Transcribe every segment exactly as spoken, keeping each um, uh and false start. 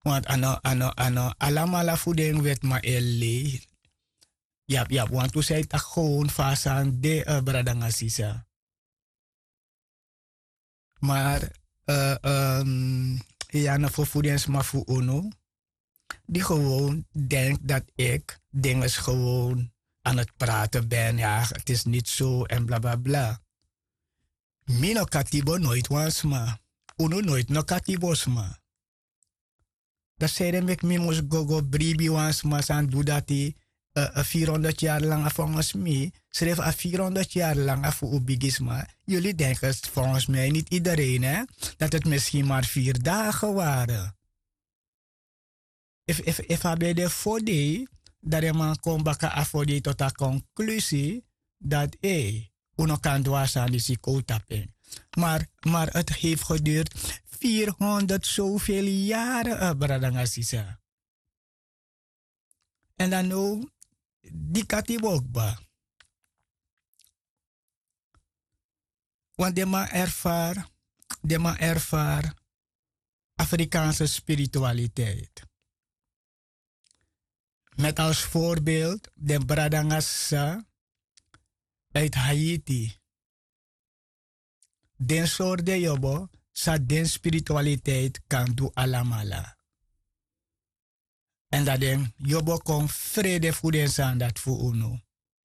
Want ano, ano, ano, alamala voeding wet ma elle. Yap, yap, want to say het gewoon fasan de uh, bradanga sisa. Maar, uh, um, ja, nou voor voedings maar voor uno. Die gewoon denkt dat ik dingen gewoon aan het praten ben. Ja, het is niet zo en bla bla bla. Mino katibo nooit wansma. Uno nooit no katibosma. Dat zeiden ik me moest gogo bribi wansma san doe dat die uh, vierhonderd jaar lang volgens mij. Schreef a vierhonderd jaar lang af voor ubigisma. Jullie denken volgens mij niet iedereen hè. Dat het misschien maar vier dagen waren. If, if, if I be de fode, dat je man komt baka afode tot de conclusie dat eh, uno kan dwars aan die psychotapping. Maar, maar het heeft geduurd vierhonderd zoveel jaren, uh, Bradangasisa. En dan ook, die katibokba. Want de man ervaar, de man ervaar Afrikaanse spiritualiteit. Met als voorbeeld de Bradangasa uit Haiti. Den soort de jobo, sa den spiritualiteit kan doen alamala. En dat den jobo kon vrede voor den zand dat voor uno.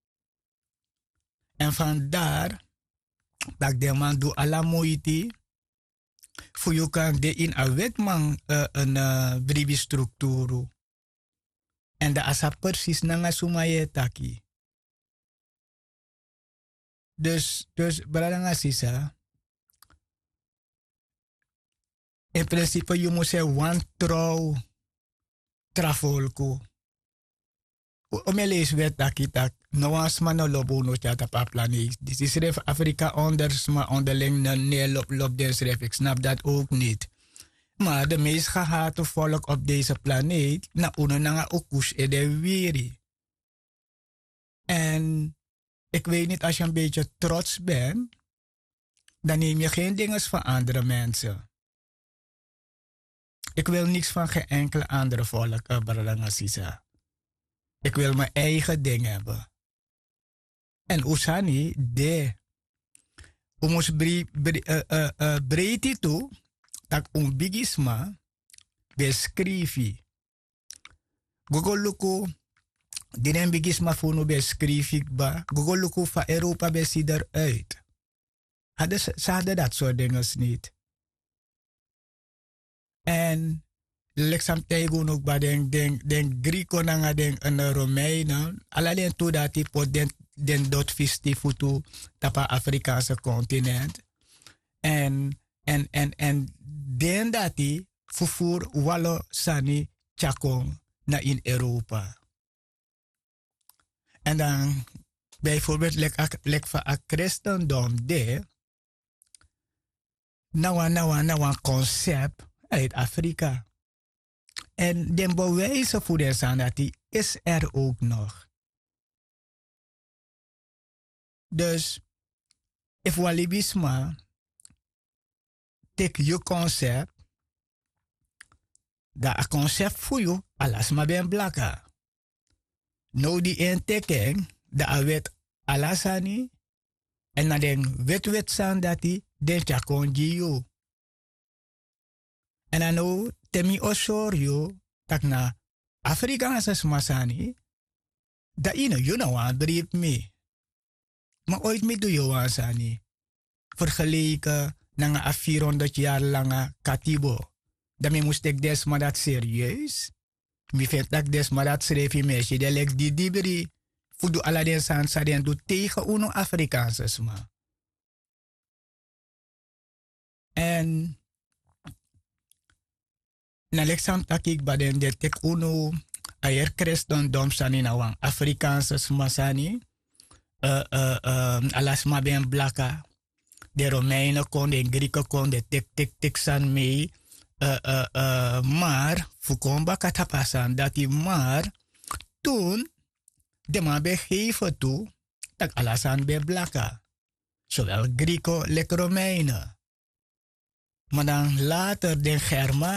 En vandaar dat de man doet alamoiti. Voor je kan de in een wetman uh, een uh, bribi structuur. En de asa precies nanga sumaye taki. Dus, dus, bradanga sisa. In principe, je moet zeggen, wantrouw travolko. Ome lees wet taki tak. No was man no lobo no chata pa planeet. Dit is ref Afrika onders, maar onderling ne lop lop den schrijf. Ik snap dat ook niet. Maar de meest gehate volk op deze planeet, na uno nanga okush e de wiri. En ik weet niet, als je een beetje trots bent, dan neem je geen dingen van andere mensen. Ik wil niks van geen enkele andere volk, uh, Baralangasisa. Ik wil mijn eigen ding hebben. En Usani, de. Umus breedte toe, dat un bigisma beschrijfi. Google luku, die bigisma voor no beschrijfi ba. Google luku van Europa besi eruit. Hadden ze hadden dat soort dingen niet. En leksam tegen ook bij den den den Grieko nanga den en Romeinen. Alleen toe dat die pot den den dot visti futu tapa Afrikaanse continent. En en en en den dat die vervoer wallo sani chakong na in Europa. En dan bijvoorbeeld lek lek van a christendom de. Nou nou nou een concept uit Afrika. En de bewijzen voor de zand dat die is er ook nog. Dus, if walibisma, take je concept, dat een concept voor je, alas maar ben blaka. Nou die inteken, dat a wet alasani, en na den wet wet zand dat die, den chakon jiyo. En dan nou, temi osorio, tak na Afrikaanse smasani, dat ine, you know, aan brief me. Maar ooit me doe je wansani. Vergeleken na een vierhonderd jaar lange katibo. Dan moest ik des maar dat serieus. Mi vind dat des maar dat schreef je meisje. De lek die dibri. Fudu ala den san sa den doet tegen uno Afrikaanse sma. En na leksam takik baden de tek uno ayer kreston dom sani na wang Afrikaanse sma sani. Uh, uh, uh, alas ma ben blaka. De Romeinen kon, de Grieken kon, de tik tik tik san mee. Uh, uh, uh, maar, fukomba katapasan, dat die maar, toen, de man begeven toe, dat alasan ben blaka. Zowel Grieken, als Romeinen. Maar dan later, de Germanen.